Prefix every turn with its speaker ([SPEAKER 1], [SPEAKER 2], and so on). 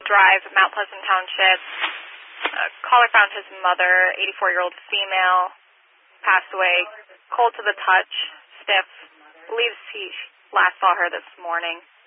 [SPEAKER 1] Drive, Mount Pleasant Township. Caller found his mother, 84-year-old female, passed away, cold to the touch, stiff. Believes he last saw her this morning.